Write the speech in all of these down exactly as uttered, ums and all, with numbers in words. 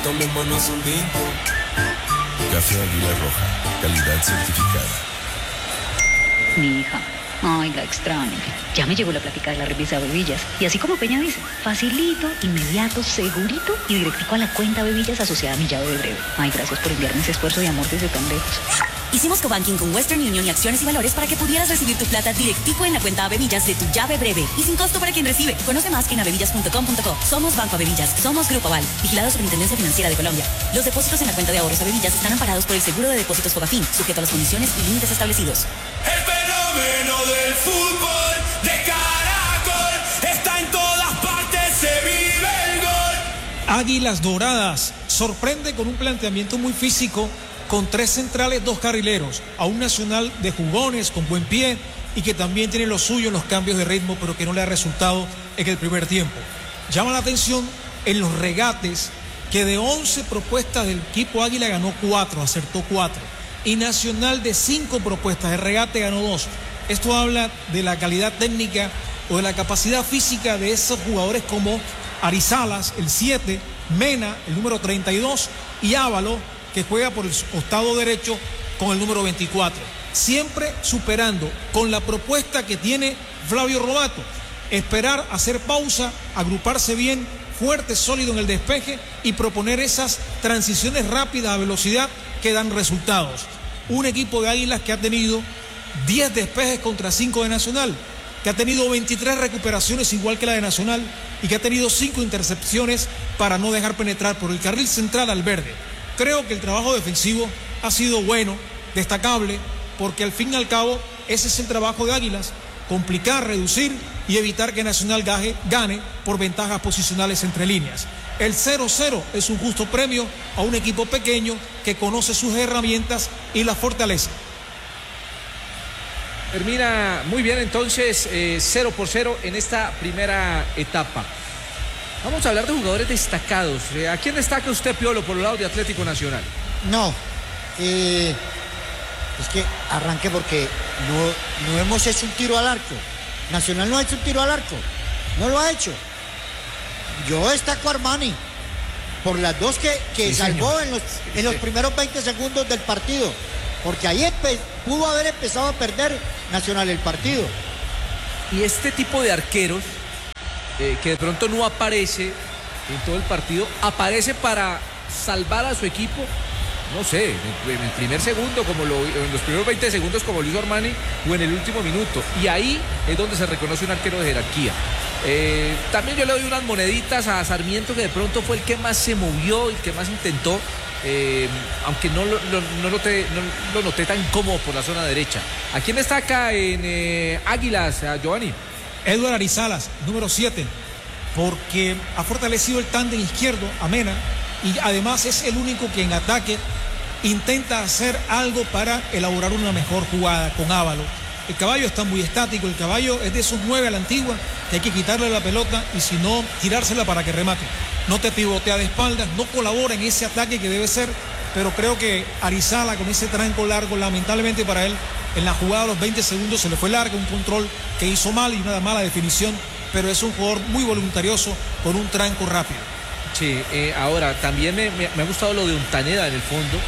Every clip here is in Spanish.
tomémonos un tinto. Café Águila Roja, calidad certificada. Mi hija, oiga, extraño. Ya me llegó la plática de la revista Bebillas. Y así como Peña dice, facilito, inmediato, segurito y directico a la cuenta Bebillas asociada a mi llave de breve. Ay, gracias por enviarme ese esfuerzo de amor desde tan lejos. Hicimos cobanking con Western Union y Acciones y Valores para que pudieras recibir tu plata directico en la cuenta Bebillas de tu llave breve y sin costo para quien recibe. Conoce más en abebillas punto com punto co. Somos Banco Bebillas, somos Grupo Aval, vigilado Superintendencia Financiera de Colombia. Los depósitos en la cuenta de ahorros Bebillas están amparados por el seguro de depósitos Fogafín, sujeto a las condiciones y límites establecidos. El fenómeno del fútbol de Caracol está en todas partes, se vive el gol. Águilas Doradas sorprende con un planteamiento muy físico, con tres centrales, dos carrileros, a un Nacional de jugones, con buen pie y que también tiene lo suyo en los cambios de ritmo, pero que no le ha resultado en el primer tiempo. Llama la atención en los regates, que de once propuestas del equipo Águila ganó cuatro, acertó cuatro, y Nacional de cinco propuestas de regate ganó dos. Esto habla de la calidad técnica o de la capacidad física de esos jugadores como Arizalas, el siete, Mena, el número treinta y dos, y Ávalo, que juega por el costado derecho con el número veinticuatro. Siempre superando con la propuesta que tiene Flavio Robato. Esperar, hacer pausa, agruparse bien, fuerte, sólido en el despeje y proponer esas transiciones rápidas a velocidad que dan resultados. Un equipo de Águilas que ha tenido diez despejes contra cinco de Nacional, que ha tenido veintitrés recuperaciones igual que la de Nacional y que ha tenido cinco intercepciones para no dejar penetrar por el carril central al verde. Creo que el trabajo defensivo ha sido bueno, destacable, porque al fin y al cabo ese es el trabajo de Águilas, complicar, reducir y evitar que Nacional gane, gane por ventajas posicionales entre líneas. El cero cero es un justo premio a un equipo pequeño que conoce sus herramientas y las fortalece. Termina muy bien entonces eh, cero por cero en esta primera etapa. Vamos a hablar de jugadores destacados. ¿A quién destaca usted, Piolo, por el lado de Atlético Nacional? No, eh, es que arranque porque no, no hemos hecho un tiro al arco. Nacional no ha hecho un tiro al arco, no lo ha hecho. Yo destaco a Armani por las dos que, que sí, salvó en los, en los primeros veinte segundos del partido, porque ahí pudo haber empezado a perder Nacional el partido. Y este tipo de arqueros Eh, que de pronto no aparece en todo el partido, aparece para salvar a su equipo, no sé, en, en el primer segundo, como lo, en los primeros veinte segundos como lo hizo Armani, o en el último minuto, y ahí es donde se reconoce un arquero de jerarquía. Eh, también yo le doy unas moneditas a Sarmiento, que de pronto fue el que más se movió y que más intentó, eh, aunque no lo, lo, no, lo te, no lo noté tan cómodo por la zona derecha. ¿A quién destaca en eh, Águilas, a Giovanni? Edward Arizalas, número siete, porque ha fortalecido el tándem izquierdo a Mena y además es el único que en ataque intenta hacer algo para elaborar una mejor jugada con Ávalo. El caballo está muy estático, el caballo es de esos nueve a la antigua que hay que quitarle la pelota y si no, tirársela para que remate. No te pivotea de espaldas, no colabora en ese ataque que debe ser, pero creo que Arizala con ese tranco largo, lamentablemente para él, en la jugada de los veinte segundos se le fue largo, un control que hizo mal y una mala definición, pero es un jugador muy voluntarioso con un tranco rápido. Sí, eh, ahora también me, me, me ha gustado lo de Ontaneda en el fondo,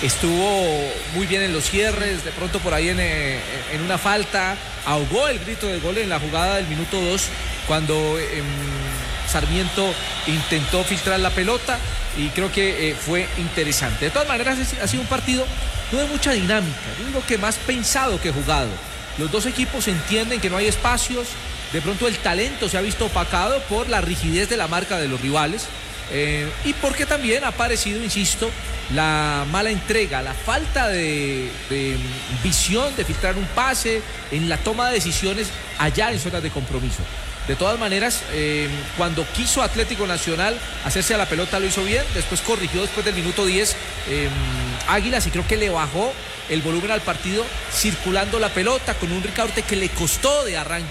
estuvo muy bien en los cierres, de pronto por ahí en, eh, en una falta, ahogó el grito de gol en la jugada del minuto dos, cuando eh, Sarmiento intentó filtrar la pelota y creo que eh, fue interesante. De todas maneras ha sido un partido no de mucha dinámica, yo digo que más pensado que jugado. Los dos equipos entienden que no hay espacios, de pronto el talento se ha visto opacado por la rigidez de la marca de los rivales eh, y porque también ha aparecido, insisto, la mala entrega, la falta de, de visión de filtrar un pase en la toma de decisiones allá en zonas de compromiso. De todas maneras, eh, cuando quiso Atlético Nacional hacerse a la pelota lo hizo bien, después corrigió después del minuto diez eh, Águilas y creo que le bajó el volumen al partido circulando la pelota con un Ricaurte que le costó de arranque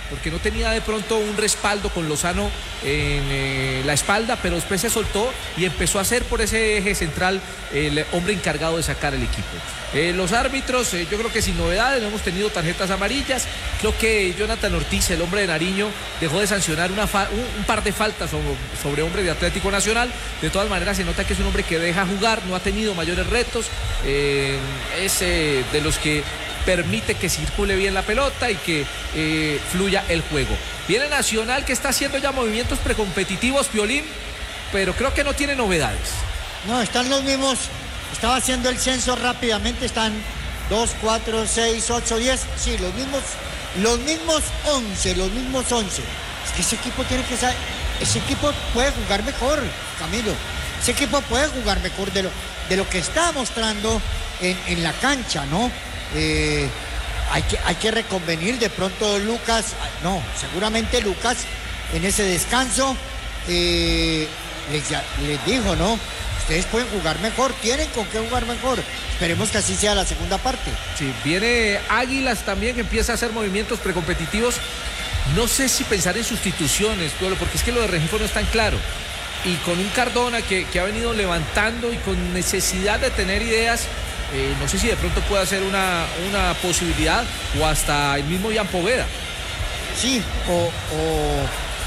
porque no tenía de pronto un respaldo con Lozano en eh, la espalda, pero después se soltó y empezó a ser por ese eje central el hombre encargado de sacar el equipo. Eh, los árbitros, eh, yo creo que sin novedades, no hemos tenido tarjetas amarillas. Creo que Jonathan Ortiz, el hombre de Nariño, dejó de sancionar una fa un, un par de faltas sobre, sobre hombre de Atlético Nacional. De todas maneras, se nota que es un hombre que deja jugar, no ha tenido mayores retos, eh, es eh, de los que permite que circule bien la pelota y que eh, fluya el juego. Viene Nacional, que está haciendo ya movimientos precompetitivos, Piolín, pero creo que no tiene novedades. No, están los mismos. Estaba haciendo el censo rápidamente. Están dos, cuatro, seis, ocho, diez. Sí, los mismos, los mismos once, los mismos once. Es que ese equipo tiene que saber. Ese equipo puede jugar mejor, Camilo. Ese equipo puede jugar mejor de lo, de lo que está mostrando en, en la cancha, ¿no? Eh, hay, que, hay que reconvenir de pronto Lucas, no, seguramente Lucas en ese descanso eh, les, les dijo, ¿no? Ustedes pueden jugar mejor, tienen con qué jugar mejor. Esperemos que así sea la segunda parte. Sí, viene Águilas también, que empieza a hacer movimientos precompetitivos. No sé si pensar en sustituciones, Pueblo, porque es que lo de Rengifo no es tan claro. Y con un Cardona que, que ha venido levantando y con necesidad de tener ideas, eh, no sé si de pronto puede ser una, una posibilidad, o hasta el mismo Ian Poveda. Sí, o... o,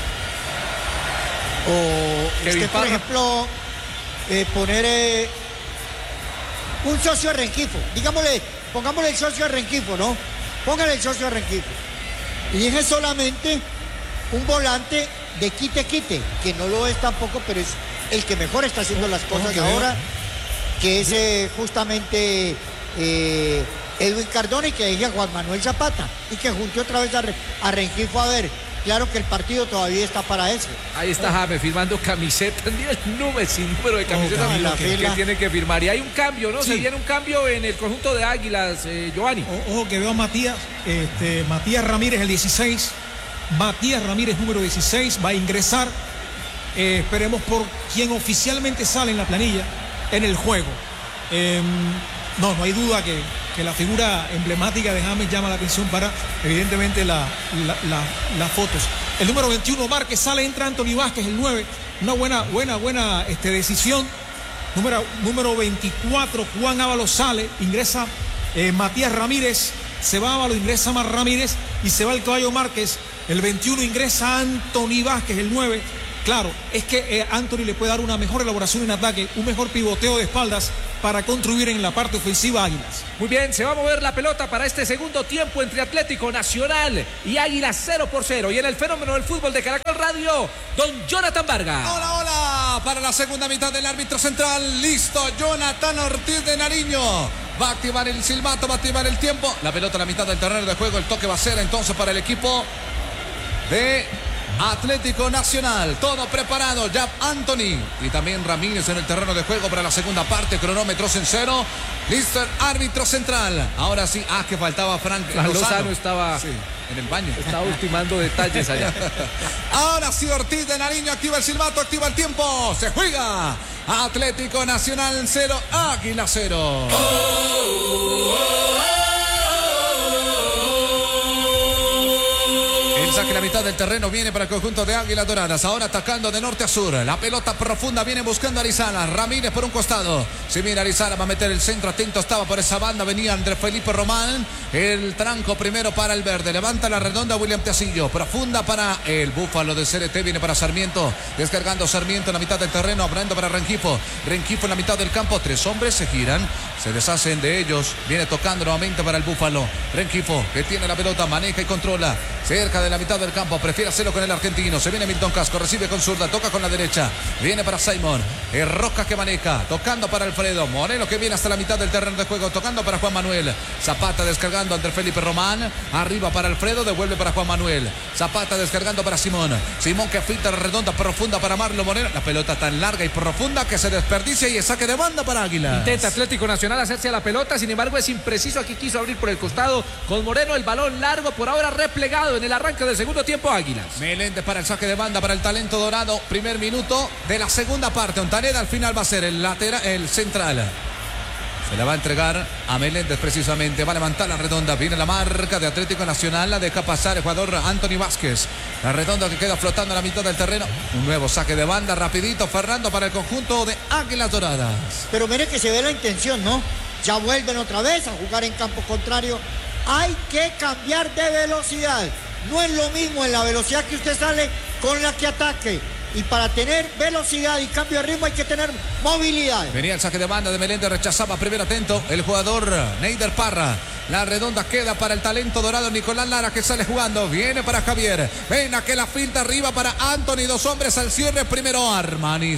o usted, por ejemplo, eh, poner eh, un socio de Rengifo. Digámosle, pongámosle el socio de Rengifo, ¿no? Póngale el socio de Rengifo. Y dije solamente un volante de quite-quite, que no lo es tampoco, pero es el que mejor está haciendo las cosas ahora, que es eh, justamente eh, Edwin Cardona, y que deje a Juan Manuel Zapata, y que junte otra vez a, Re, a Rengifo. A ver, claro que el partido todavía está para eso. Ahí está James firmando camiseta, ni el número, sin número de camiseta oh, que, que, que tiene que firmar. Y hay un cambio, ¿no? Sí. Se viene un cambio en el conjunto de Águilas, eh, Giovanni. Ojo que veo a Matías, este, Matías Ramírez, el dieciséis. Matías Ramírez, número dieciséis, va a ingresar. Eh, esperemos por quien oficialmente sale en la planilla en el juego. Eh, no, no hay duda que, que la figura emblemática de James llama la atención para, evidentemente, la, la, la, las fotos. El número veintiuno, Márquez, sale, entra Anthony Vázquez, el nueve. Una buena, buena, buena este, decisión. Número, número veinticuatro, Juan Ábalos sale, ingresa eh, Matías Ramírez, se va Ábalos, ingresa más Ramírez y se va el Caballo Márquez. El veintiuno ingresa Anthony Vázquez, el nueve. Claro, es que eh, Anthony le puede dar una mejor elaboración en ataque, un mejor pivoteo de espaldas para contribuir en la parte ofensiva a Águilas. Muy bien, se va a mover la pelota para este segundo tiempo entre Atlético Nacional y Águilas, cero por cero. Y en el fenómeno del fútbol de Caracol Radio, don Jonathan Vargas. Hola, hola, para la segunda mitad del árbitro central, listo, Jonathan Ortiz de Nariño. Va a activar el silbato, va a activar el tiempo. La pelota a la mitad del terreno de juego, el toque va a ser entonces para el equipo de Atlético Nacional. Todo preparado, ya Anthony y también Ramírez en el terreno de juego para la segunda parte. Cronómetros en cero. Listo, árbitro central. Ahora sí, ah, que faltaba Frank Lozano. Lozano estaba sí, en el baño. Estaba ultimando detalles allá. Ahora sí, Ortiz de Nariño activa el silbato, activa el tiempo. Se juega. Atlético Nacional cero, Águila cero. Oh, oh, oh. Saque la mitad del terreno, viene para el conjunto de Águilas Doradas, ahora atacando de norte a sur, la pelota profunda, viene buscando a Arizala, Ramírez por un costado, si viene Arizala va a meter el centro, atento estaba por esa banda, venía Andrés Felipe Román, el tranco primero para el verde, levanta la redonda William Tecillo, profunda para el Búfalo de C R T, viene para Sarmiento, descargando Sarmiento en la mitad del terreno, abriendo para Rengifo, Rengifo en la mitad del campo, tres hombres se giran, se deshacen de ellos, viene tocando nuevamente para el Búfalo, Rengifo que tiene la pelota, maneja y controla, cerca de la mitad del campo, prefiere hacerlo con el argentino, se viene Milton Casco, recibe con zurda, toca con la derecha, viene para Simon, es Roca que maneja, tocando para Alfredo, Moreno que viene hasta la mitad del terreno de juego, tocando para Juan Manuel, Zapata descargando ante Felipe Román, arriba para Alfredo, devuelve para Juan Manuel, Zapata descargando para Simón, Simón que filtra redonda profunda para Marlo Moreno, la pelota tan larga y profunda que se desperdicia y es saque de banda para Águila. Intenta Atlético Nacional hacerse a la pelota, sin embargo es impreciso, aquí quiso abrir por el costado con Moreno, el balón largo por ahora replegado en el arranque del segundo tiempo Águilas. Meléndez para el saque de banda para el talento dorado, primer minuto de la segunda parte. Ontaneda al final va a ser el lateral, el central. Se la va a entregar a Meléndez precisamente. Va a levantar la redonda. Viene la marca de Atlético Nacional. La deja pasar el jugador Anthony Vázquez. La redonda que queda flotando a la mitad del terreno. Un nuevo saque de banda rapidito, Fernando, para el conjunto de Águilas Doradas. Pero mire que se ve la intención, ¿no? Ya vuelven otra vez a jugar en campo contrario. Hay que cambiar de velocidad. No es lo mismo en la velocidad que usted sale con la que ataque. Y para tener velocidad y cambio de ritmo hay que tener movilidad. Venía el saque de banda de Meléndez, rechazaba primero atento el jugador Neider Parra. La redonda queda para el talento dorado Nicolás Lara, que sale jugando. Viene para Javier. Ven a que la finta arriba para Anthony. Dos hombres al cierre. Primero Armani.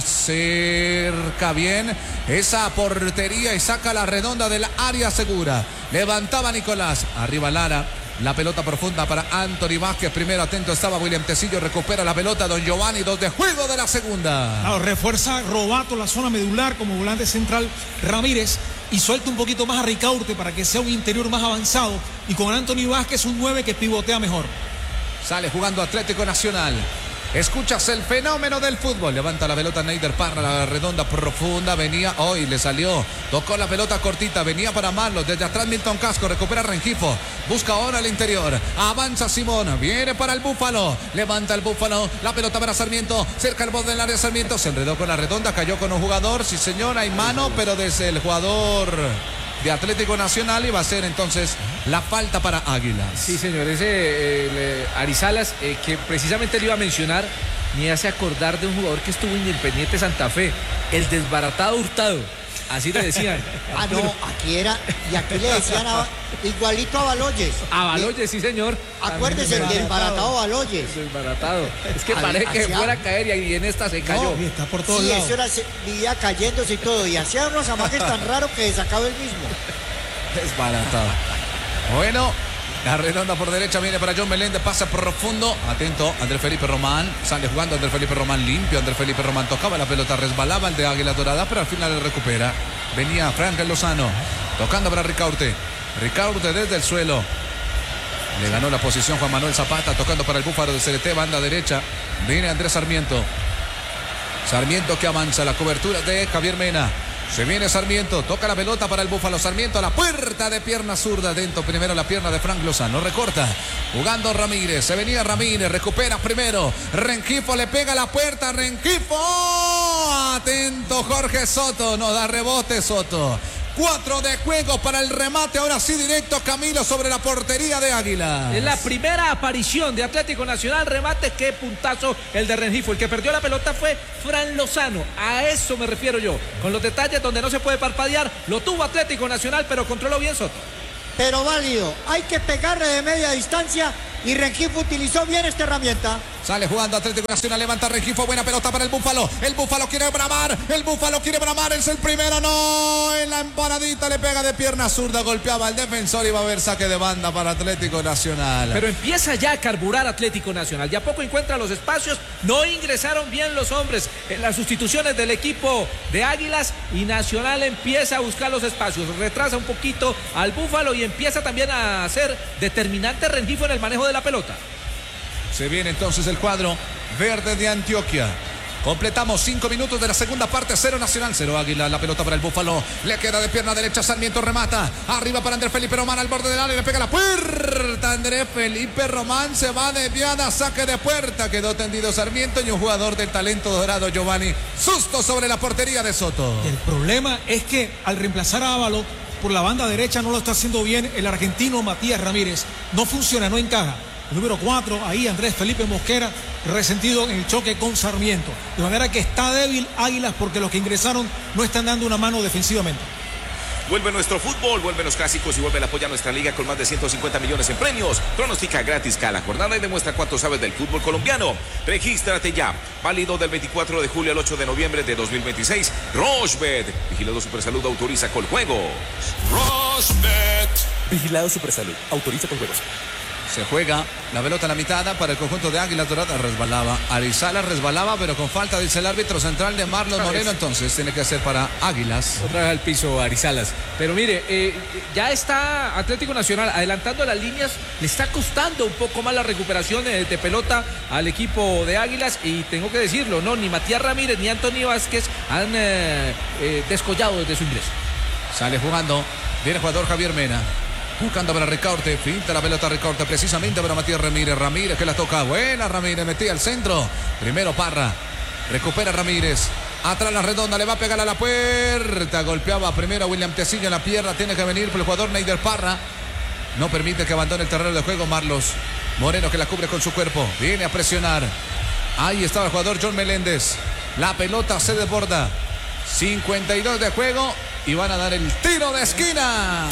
Cerca bien esa portería y saca la redonda del área segura. Levantaba Nicolás. Arriba Lara. La pelota profunda para Anthony Vázquez. Primero atento estaba William Tecillo. Recupera la pelota Don Giovanni. Dos de juego de la segunda. Claro, refuerza Robato la zona medular como volante central Ramírez. Y suelta un poquito más a Ricaurte para que sea un interior más avanzado. Y con Anthony Vázquez un nueve que pivotea mejor. Sale jugando Atlético Nacional. Escuchas el fenómeno del fútbol. Levanta la pelota Neider Parra, la redonda profunda. Venía, hoy le salió. Tocó la pelota cortita. Venía para Marlos. Desde atrás Milton Casco. Recupera Rengifo. Busca ahora el interior. Avanza Simón. Viene para el Búfalo. Levanta el Búfalo. La pelota para Sarmiento. Cerca el borde del área Sarmiento. Se enredó con la redonda. Cayó con un jugador. Sí, señor. Hay mano, pero desde el jugador de Atlético Nacional iba a ser entonces la falta para Águilas. Sí, señor, ese eh, Arizalas, eh, que precisamente le iba a mencionar, me hace acordar de un jugador que estuvo en Independiente Santa Fe, el desbaratado Hurtado. Así le decían. Ah, no, aquí era, y aquí le decían a, igualito a Baloyes. A Baloyes, sí, señor. Acuérdese, el desbaratado Baloyes. El desbaratado. Es que parece que fuera a caer y en esta se cayó. No, está por todos sí, lados. eso era, vivía cayéndose y todo, y hacía unos amajes tan raros que sacaba el mismo. Desbaratado. Bueno, la redonda por derecha viene para John Meléndez, pasa profundo. Atento, Andrés Felipe Román. Sale jugando Andrés Felipe Román, limpio. Andrés Felipe Román tocaba la pelota, resbalaba el de Águila Dorada, pero al final le recupera. Venía Franklin Lozano, tocando para Ricaurte. Ricaurte desde el suelo. Le ganó la posición Juan Manuel Zapata, tocando para el Búfalo de C D T, banda derecha. Viene Andrés Sarmiento. Sarmiento que avanza, la cobertura de Javier Mena. Se viene Sarmiento, toca la pelota para el Búfalo. Sarmiento a la puerta de pierna zurda. Dentro primero la pierna de Frank Lozano. Recorta, jugando Ramírez. Se venía Ramírez, recupera primero. Rengifo le pega a la puerta. Rengifo. Atento Jorge Soto. No da rebote Soto. Cuatro de juego para el remate. Ahora sí directo Camilo sobre la portería de Águila. Es la primera aparición de Atlético Nacional. Remate, qué puntazo el de Rengifo. El que perdió la pelota fue Fran Lozano. A eso me refiero yo. Con los detalles donde no se puede parpadear. Lo tuvo Atlético Nacional, pero controló bien Soto. Pero válido. Hay que pegarle de media distancia y Rengifo utilizó bien esta herramienta. Sale jugando Atlético Nacional, levanta Rengifo, buena pelota para el Búfalo. El Búfalo quiere bramar, el Búfalo quiere bramar, es el primero, no. En la empanadita le pega de pierna zurda, golpeaba al defensor y va a haber saque de banda para Atlético Nacional. Pero empieza ya a carburar Atlético Nacional. Ya poco encuentra los espacios, no ingresaron bien los hombres en las sustituciones del equipo de Águilas y Nacional empieza a buscar los espacios. Retrasa un poquito al Búfalo y empieza también a ser determinante Rengifo en el manejo de la pelota. Se viene entonces el cuadro verde de Antioquia. Completamos cinco minutos de la segunda parte. Cero Nacional, cero Águila. La pelota para el Búfalo. Le queda de pierna derecha. Sarmiento remata. Arriba para Andrés Felipe Román al borde del área. Le pega la puerta. Andrés Felipe Román se va desviada. Saque de puerta. Quedó tendido Sarmiento y un jugador del talento dorado, Giovanni. Susto sobre la portería de Soto. El problema es que al reemplazar a Ávalo por la banda derecha no lo está haciendo bien el argentino Matías Ramírez. No funciona, no encaja. El número cuatro, ahí Andrés Felipe Mosquera, resentido en el choque con Sarmiento. De manera que está débil Águilas porque los que ingresaron no están dando una mano defensivamente. Vuelve nuestro fútbol, vuelven los clásicos y vuelve el apoyo a nuestra liga con más de ciento cincuenta millones en premios. Pronostica gratis cada jornada y demuestra cuánto sabes del fútbol colombiano. Regístrate ya. Válido del veinticuatro de julio al ocho de noviembre de dos mil veintiséis. Rochebet. Vigilado Supersalud autoriza Coljuegos. Rochebet. Vigilado Supersalud. Autoriza Coljuegos. Se juega la pelota a la mitad para el conjunto de Águilas Doradas. Resbalaba. Arizala resbalaba, pero con falta, dice el árbitro central de Marlon Moreno. Entonces tiene que hacer para Águilas. Otra vez al piso Arizalas. Pero mire, eh, ya está Atlético Nacional adelantando las líneas. Le está costando un poco más la recuperación de, de pelota al equipo de Águilas. Y tengo que decirlo, no, ni Matías Ramírez ni Anthony Vázquez han eh, eh, descollado desde su ingreso. Sale jugando. Viene el jugador Javier Mena. Buscando para Ricaurte. Finta la pelota Ricaurte precisamente para Matías Ramírez. Ramírez que la toca. Buena Ramírez. Metía al centro. Primero Parra. Recupera Ramírez. Atrás la redonda. Le va a pegar a la puerta. Golpeaba primero a William Tecillo en la pierna. Tiene que venir por el jugador Neider Parra. No permite que abandone el terreno de juego Marlos Moreno, que la cubre con su cuerpo. Viene a presionar. Ahí estaba el jugador John Meléndez. La pelota se desborda. cincuenta y dos de juego. Y van a dar el tiro de esquina.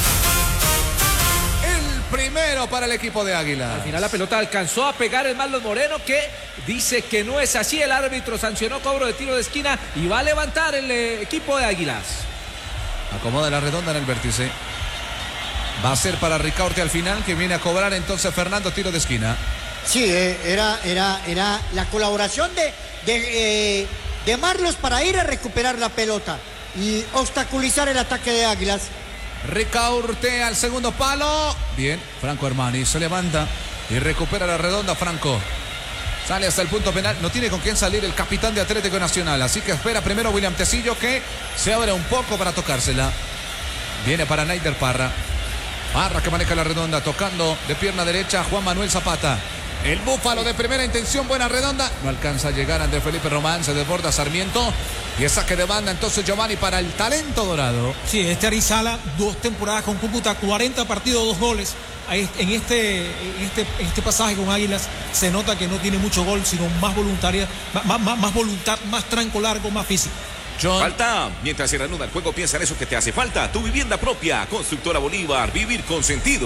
El primero para el equipo de Águila. Al final la pelota alcanzó a pegar el Marlos Moreno, que dice que no es así. El árbitro sancionó cobro de tiro de esquina y va a levantar el eh, equipo de Águilas. Acomoda la redonda en el vértice. Va a ser para Ricaurte al final, que viene a cobrar entonces Fernando tiro de esquina. Sí, eh, era, era, era la colaboración de, de, eh, de Marlos para ir a recuperar la pelota y obstaculizar el ataque de Águilas. Ricaurte al segundo palo. Bien, Franco Armani se levanta y recupera la redonda. Franco sale hasta el punto penal. No tiene con quién salir el capitán de Atlético Nacional, así que espera primero William Tecillo, que se abre un poco para tocársela. Viene para Neider Parra. Parra que maneja la redonda, tocando de pierna derecha Juan Manuel Zapata. El búfalo de primera intención, buena redonda. No alcanza a llegar Andrés Felipe Román, se desborda Sarmiento. Y el saque de banda entonces Giovanni para el talento dorado. Sí, este Arizala, dos temporadas con Cúcuta, cuarenta partidos, dos goles. En este, en este, en este pasaje con Águilas se nota que no tiene mucho gol, sino más voluntaria, más, más, más voluntad, más tranco largo, más físico. John. Falta, mientras se reanuda el juego, piensa en eso que te hace falta. Tu vivienda propia, Constructora Bolívar, vivir con sentido.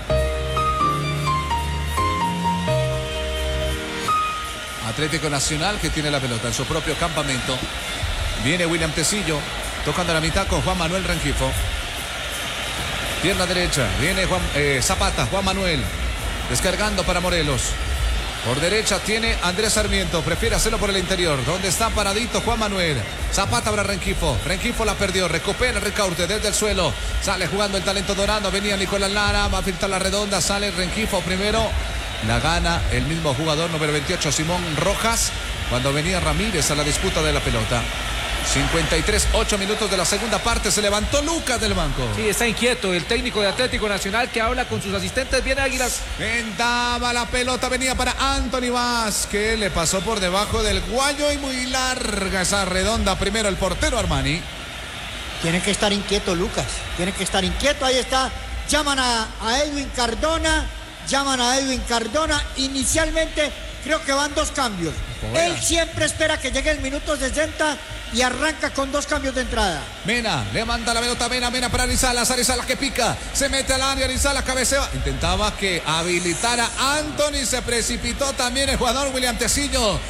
Atlético Nacional que tiene la pelota en su propio campamento. Viene William Tecillo, tocando a la mitad con Juan Manuel Rengifo. Pierna derecha, viene Juan, eh, Zapata, Juan Manuel, descargando para Morelos. Por derecha tiene Andrés Sarmiento, prefiere hacerlo por el interior, donde está paradito Juan Manuel. Zapata para Rengifo, Rengifo la perdió, recupera Ricaurte desde el suelo, sale jugando el talento dorado, venía Nicolás Lara, va a filtrar la redonda, sale Rengifo primero, la gana el mismo jugador número veintiocho, Simón Rojas, cuando venía Ramírez a la disputa de la pelota. cincuenta y tres, ocho minutos de la segunda parte. Se levantó Lucas del banco. Sí, está inquieto el técnico de Atlético Nacional, que habla con sus asistentes. Viene Águilas. Vendaba la pelota, venía para Anthony Vázquez. Le pasó por debajo del guayo y muy larga esa redonda. Primero el portero Armani. Tiene que estar inquieto Lucas. Tiene que estar inquieto. Ahí está. Llaman a, a Edwin Cardona. Llaman a Edwin Cardona. Inicialmente creo que van dos cambios. Buena. Él siempre espera que llegue el minuto sesenta y arranca con dos cambios de entrada. Mena, le manda la pelota Mena, Mena para Arizalas, Arizalas que pica, se mete al área, Arizalas cabecea. Intentaba que habilitara Anthony, se precipitó también el jugador William Tecillo.